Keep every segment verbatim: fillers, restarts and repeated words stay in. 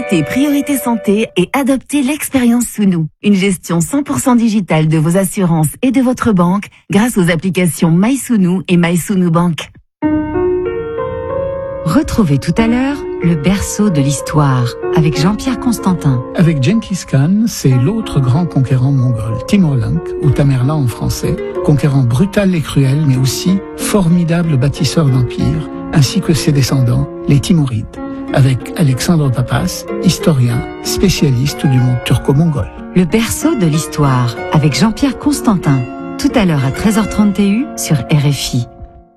Contactez Priorité Santé et adoptez l'expérience Sounou. Une gestion cent pour cent digitale de vos assurances et de votre banque grâce aux applications MySounou et MySounou Bank. Retrouvez tout à l'heure le berceau de l'histoire avec Jean-Pierre Constantin. Avec Genghis Khan, c'est l'autre grand conquérant mongol, Timur-Lenk, ou Tamerlan en français, conquérant brutal et cruel, mais aussi formidable bâtisseur d'empire, ainsi que ses descendants, les Timourides, avec Alexandre Papas, historien, spécialiste du monde turco-mongol. Le berceau de l'histoire avec Jean-Pierre Constantin, tout à l'heure à treize heures trente sur R F I.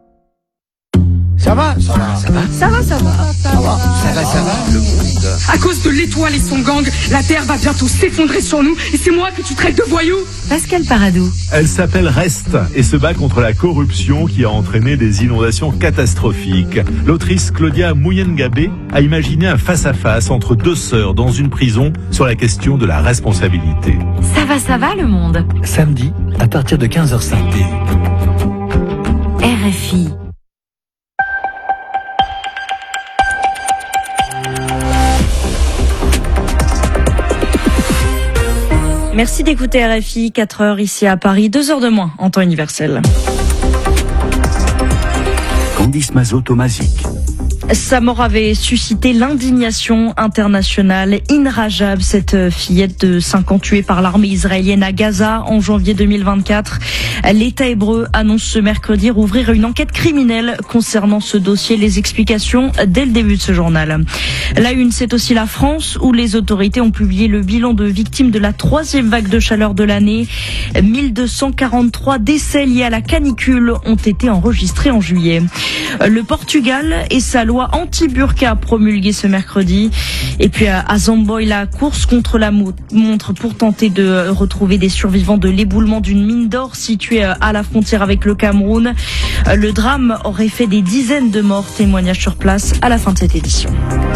Ça va, ça va, ça va, ça va, ça va, ça va, ça va, ça va, le monde. À cause de l'étoile et son gang, la Terre va bientôt s'effondrer sur nous et c'est moi que tu traites de voyou. Pascal Paradou. Elle s'appelle Rest et se bat contre la corruption qui a entraîné des inondations catastrophiques. L'autrice Claudia Muyengabé a imaginé un face-à-face entre deux sœurs dans une prison sur la question de la responsabilité. Ça va, ça va, le monde. Samedi, à partir de quinze heures cinq. R F I. Merci d'écouter R F I, quatre heures ici à Paris, deux heures de moins en temps universel. Candice Mazot-Tomazic. Sa mort avait suscité l'indignation internationale. In Rajab, cette fillette de cinq ans tuée par l'armée israélienne à Gaza en janvier deux mille vingt-quatre. L'État hébreu annonce ce mercredi rouvrir une enquête criminelle concernant ce dossier. Les explications dès le début de ce journal. La une, c'est aussi la France où les autorités ont publié le bilan de victimes de la troisième vague de chaleur de l'année. mille deux cent quarante-trois décès liés à la canicule ont été enregistrés en juillet. Le Portugal et sa loi anti-burqa promulguée ce mercredi. Et puis à Zamboy, la course contre la montre pour tenter de retrouver des survivants de l'éboulement d'une mine d'or située à la frontière avec le Cameroun. Le drame aurait fait des dizaines de morts. Témoignage sur place à la fin de cette édition.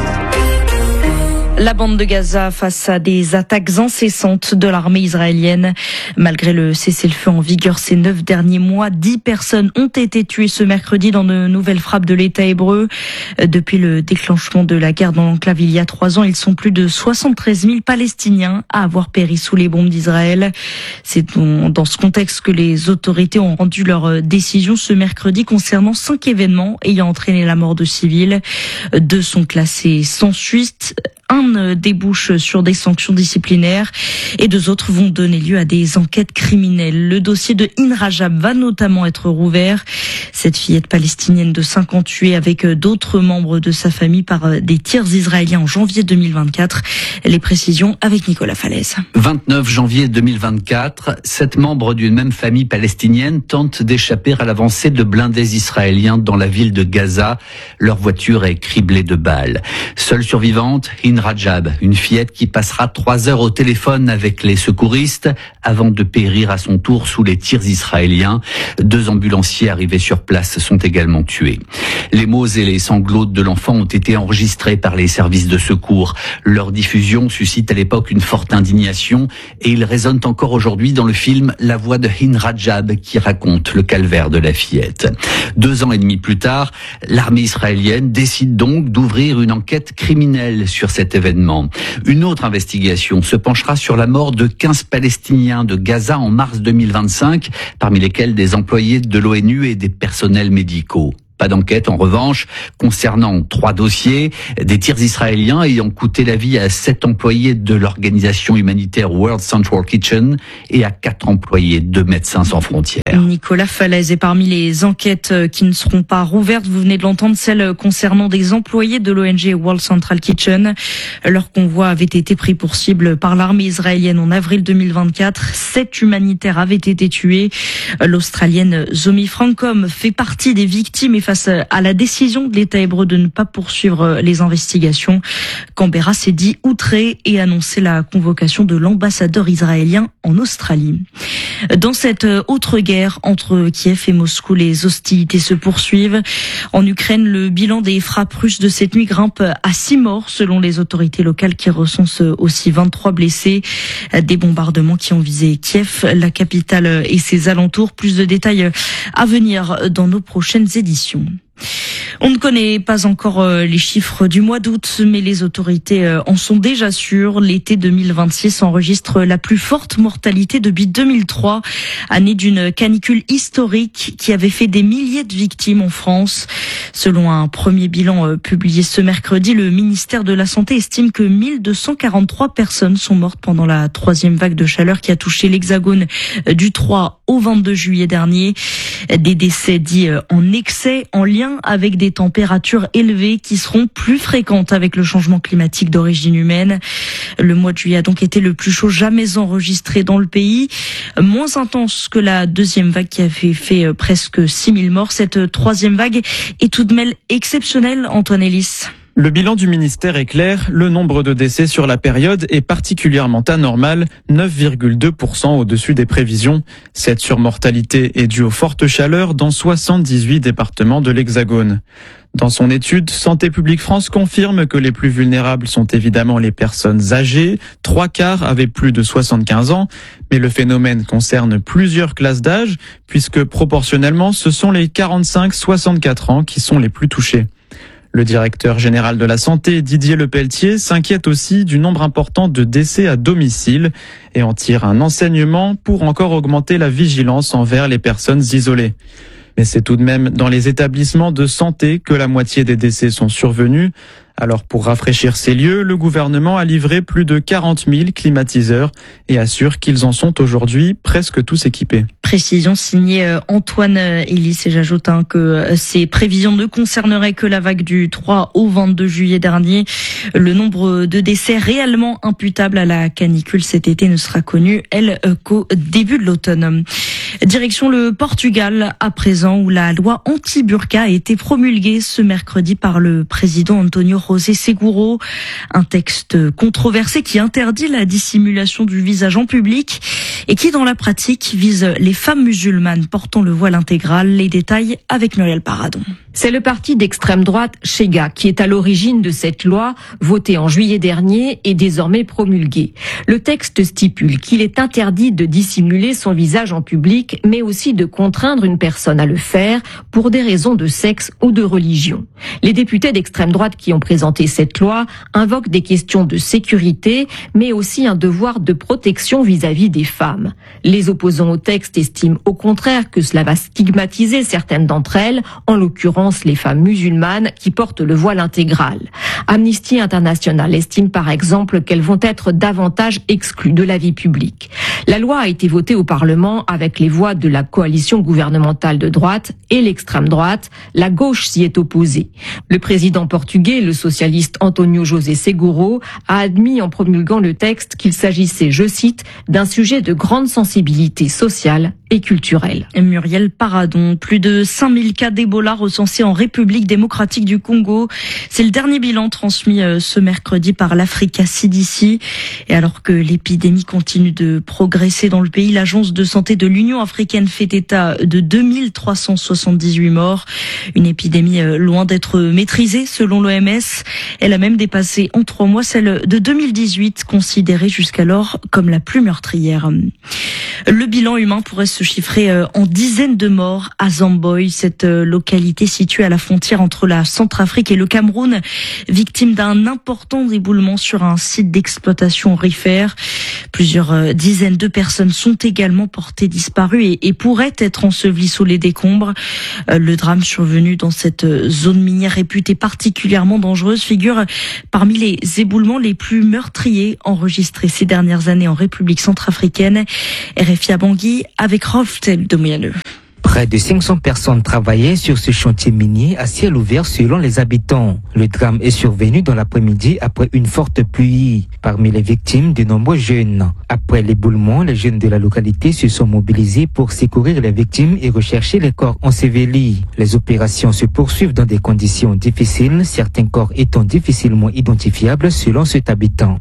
La bande de Gaza face à des attaques incessantes de l'armée israélienne. Malgré le cessez-le-feu en vigueur ces neuf derniers mois, dix personnes ont été tuées ce mercredi dans de nouvelles frappes de l'État hébreu. Depuis le déclenchement de la guerre dans l'enclave il y a trois ans, ils sont plus de soixante-treize mille Palestiniens à avoir péri sous les bombes d'Israël. C'est dans ce contexte que les autorités ont rendu leur décision ce mercredi concernant cinq événements ayant entraîné la mort de civils. Deux sont classés sans suite. Un débouche sur des sanctions disciplinaires et deux autres vont donner lieu à des enquêtes criminelles. Le dossier de In Rajab va notamment être rouvert. Cette fillette palestinienne de cinq ans tuée avec d'autres membres de sa famille par des tirs israéliens en janvier deux mille vingt-quatre. Les précisions avec Nicolas Falaise. vingt-neuf janvier deux mille vingt-quatre, sept membres d'une même famille palestinienne tentent d'échapper à l'avancée de blindés israéliens dans la ville de Gaza. Leur voiture est criblée de balles. Seule survivante, In Rajab, une fillette qui passera trois heures au téléphone avec les secouristes avant de périr à son tour sous les tirs israéliens. Deux ambulanciers arrivés sur place sont également tués. Les mots et les sanglots de l'enfant ont été enregistrés par les services de secours. Leur diffusion suscite à l'époque une forte indignation et ils résonnent encore aujourd'hui dans le film La voix de In Rajab qui raconte le calvaire de la fillette. Deux ans et demi plus tard, l'armée israélienne décide donc d'ouvrir une enquête criminelle sur cet événement. Une autre investigation se penchera sur la mort de quinze Palestiniens de Gaza en mars deux mille vingt-cinq, parmi lesquels des employés de l'ONU et des personnels médicaux. Pas d'enquête, en revanche, concernant trois dossiers, des tirs israéliens ayant coûté la vie à sept employés de l'organisation humanitaire World Central Kitchen et à quatre employés de Médecins sans frontières. Nicolas Falaise, et parmi les enquêtes qui ne seront pas rouvertes, vous venez de l'entendre, celle concernant des employés de l'O N G World Central Kitchen. Leur convoi avait été pris pour cible par l'armée israélienne en avril deux mille vingt-quatre. Sept humanitaires avaient été tués. L'Australienne Zomi Francom fait partie des victimes et face à la décision de l'État hébreu de ne pas poursuivre les investigations, Canberra s'est dit outré et annoncé la convocation de l'ambassadeur israélien en Australie. Dans cette autre guerre entre Kiev et Moscou, les hostilités se poursuivent. En Ukraine, le bilan des frappes russes de cette nuit grimpe à six morts selon les autorités locales qui recensent aussi vingt-trois blessés. Des bombardements qui ont visé Kiev, la capitale et ses alentours. Plus de détails à venir dans nos prochaines éditions. On ne connaît pas encore les chiffres du mois d'août, mais les autorités en sont déjà sûres. L'été deux mille vingt-six enregistre la plus forte mortalité depuis deux mille trois, année d'une canicule historique qui avait fait des milliers de victimes en France. Selon un premier bilan publié ce mercredi, le ministère de la Santé estime que mille deux cent quarante-trois personnes sont mortes pendant la troisième vague de chaleur qui a touché l'Hexagone du trois au vingt-deux juillet dernier. Des décès dits en excès, en lien avec des températures élevées qui seront plus fréquentes avec le changement climatique d'origine humaine. Le mois de juillet a donc été le plus chaud jamais enregistré dans le pays, moins intense que la deuxième vague qui avait fait presque six mille morts. Cette troisième vague est tout de même exceptionnelle, Antoine Ellis. Le bilan du ministère est clair, le nombre de décès sur la période est particulièrement anormal, neuf virgule deux pour cent au-dessus des prévisions. Cette surmortalité est due aux fortes chaleurs dans soixante-dix-huit départements de l'Hexagone. Dans son étude, Santé publique France confirme que les plus vulnérables sont évidemment les personnes âgées, trois quarts avaient plus de soixante-quinze ans, mais le phénomène concerne plusieurs classes d'âge, puisque proportionnellement ce sont les quarante-cinq à soixante-quatre ans qui sont les plus touchés. Le directeur général de la santé, Didier Lepelletier, s'inquiète aussi du nombre important de décès à domicile et en tire un enseignement pour encore augmenter la vigilance envers les personnes isolées. Mais c'est tout de même dans les établissements de santé que la moitié des décès sont survenus. Alors pour rafraîchir ces lieux, le gouvernement a livré plus de quarante mille climatiseurs et assure qu'ils en sont aujourd'hui presque tous équipés. Précision signée Antoine Ellis, et j'ajoute hein, que ces prévisions ne concerneraient que la vague du trois au vingt-deux juillet dernier. Le nombre de décès réellement imputables à la canicule cet été ne sera connu, elle, qu'au début de l'automne. Direction le Portugal à présent, où la loi anti-burqa a été promulguée ce mercredi par le président António José Seguro. Un texte controversé qui interdit la dissimulation du visage en public et qui, dans la pratique, vise les femmes musulmanes portant le voile intégral. Les détails avec Muriel Paradon. C'est le parti d'extrême droite Chega qui est à l'origine de cette loi, votée en juillet dernier et désormais promulguée. Le texte stipule qu'il est interdit de dissimuler son visage en public, mais aussi de contraindre une personne à le faire pour des raisons de sexe ou de religion. Les députés d'extrême droite qui ont présenté cette loi invoquent des questions de sécurité, mais aussi un devoir de protection vis-à-vis des femmes. Les opposants au texte estiment au contraire que cela va stigmatiser certaines d'entre elles, en l'occurrence les femmes musulmanes qui portent le voile intégral. Amnesty International estime par exemple qu'elles vont être davantage exclues de la vie publique. La loi a été votée au Parlement avec les voix de la coalition gouvernementale de droite et l'extrême droite. La gauche s'y est opposée. Le président portugais, le socialiste António José Seguro, a admis en promulguant le texte qu'il s'agissait, je cite, d'un sujet de grande sensibilité sociale et culturelle. Et Muriel Paradon, plus de cinq mille cas d'Ebola recensés en République démocratique du Congo. C'est le dernier bilan transmis ce mercredi par l'Africa C D C. Et alors que l'épidémie continue de progresser dans le pays, l'Agence de santé de l'Union africaine fait état de deux mille trois cent soixante-dix-huit morts. Une épidémie loin d'être maîtrisée selon l'O M S. Elle a même dépassé en trois mois celle de deux mille dix-huit, considérée jusqu'alors comme la plus meurtrière. Le bilan humain pourrait se chiffrer en dizaines de morts à Zamboy, cette localité située à la frontière entre la Centrafrique et le Cameroun, victime d'un important éboulement sur un site d'exploitation aurifère. Plusieurs dizaines de personnes sont également portées disparues et, et pourraient être ensevelies sous les décombres. Le drame survenu dans cette zone minière réputée particulièrement dangereuse figure parmi les éboulements les plus meurtriers enregistrés ces dernières années en République centrafricaine. R F I à Bangui avec Rolf Teldomianeux. Près de cinq cents personnes travaillaient sur ce chantier minier à ciel ouvert selon les habitants. Le drame est survenu dans l'après-midi après une forte pluie. Parmi les victimes, de nombreux jeunes. Après l'éboulement, les jeunes de la localité se sont mobilisés pour secourir les victimes et rechercher les corps ensevelis. Les opérations se poursuivent dans des conditions difficiles, certains corps étant difficilement identifiables selon cet habitant.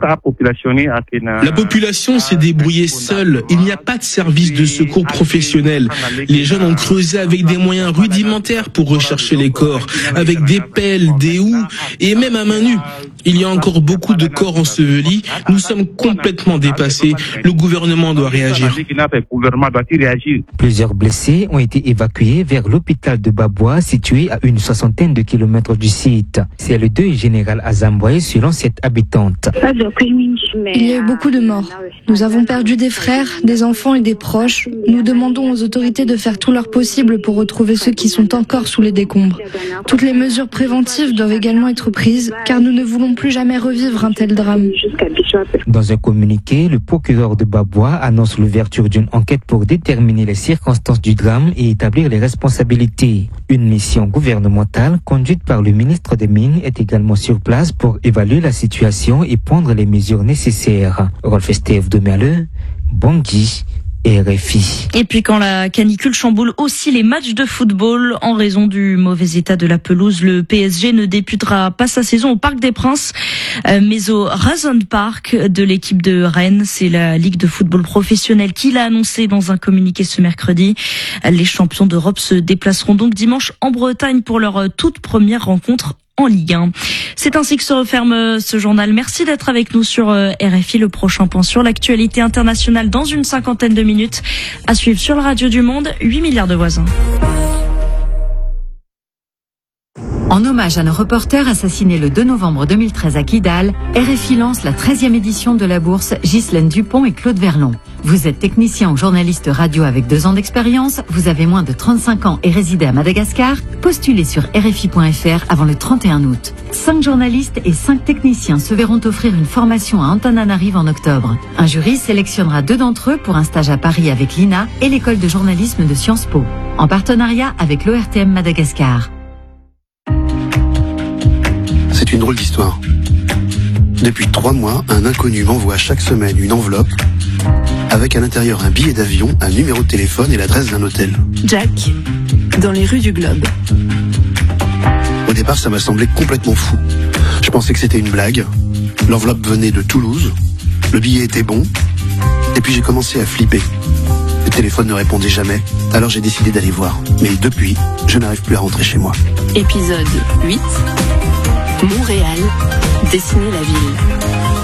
La population s'est débrouillée seule. Il n'y a pas de service de secours professionnel. Les jeunes ont faisait avec des moyens rudimentaires pour rechercher les corps, avec des pelles, des houes et même à main nue. Il y a encore beaucoup de corps ensevelis. Nous sommes complètement dépassés. Le gouvernement doit réagir. Plusieurs blessés ont été évacués vers l'hôpital de Babwa, situé à une soixantaine de kilomètres du site. C'est le deuil général à Zamboué, selon cette habitante. Il y a eu beaucoup de morts. Nous avons perdu des frères, des enfants et des proches. Nous demandons aux autorités de faire tout leur possible pour retrouver ceux qui sont encore sous les décombres. Toutes les mesures préventives doivent également être prises, car nous ne voulons plus jamais revivre un tel drame. Dans un communiqué, le procureur de Babwa annonce l'ouverture d'une enquête pour déterminer les circonstances du drame et établir les responsabilités. Une mission gouvernementale conduite par le ministre des Mines est également sur place pour évaluer la situation et prendre les mesures nécessaires. Rolf Estève de Merle, Bangui, R F I. Et puis quand la canicule chamboule aussi les matchs de football en raison du mauvais état de la pelouse, le P S G ne débutera pas sa saison au Parc des Princes, mais au Razon Park de l'équipe de Rennes. C'est la Ligue de football professionnel qui l'a annoncé dans un communiqué ce mercredi. Les champions d'Europe se déplaceront donc dimanche en Bretagne pour leur toute première rencontre en Ligue un. C'est ainsi que se referme ce journal. Merci d'être avec nous sur R F I. Le prochain point sur l'actualité internationale dans une cinquantaine de minutes. À suivre sur la radio du Monde, huit milliards de voisins. En hommage à nos reporters assassinés le deux novembre deux mille treize à Kidal, R F I lance la treizième édition de la bourse Ghislaine Dupont et Claude Verlon. Vous êtes technicien ou journaliste radio avec deux ans d'expérience, vous avez moins de trente-cinq ans et résidez à Madagascar, postulez sur R F I point F R avant le trente et un août. Cinq journalistes et cinq techniciens se verront offrir une formation à Antananarive en octobre. Un jury sélectionnera deux d'entre eux pour un stage à Paris avec l'I N A et l'école de journalisme de Sciences Po, en partenariat avec l'O R T M Madagascar. C'est une drôle d'histoire. Depuis trois mois, un inconnu m'envoie chaque semaine une enveloppe avec à l'intérieur un billet d'avion, un numéro de téléphone et l'adresse d'un hôtel. Jack, dans les rues du Globe. Au départ, ça m'a semblé complètement fou. Je pensais que c'était une blague. L'enveloppe venait de Toulouse, le billet était bon, et puis j'ai commencé à flipper. Le téléphone ne répondait jamais, alors j'ai décidé d'aller voir. Mais depuis, je n'arrive plus à rentrer chez moi. Épisode huit. Montréal, dessiner la ville.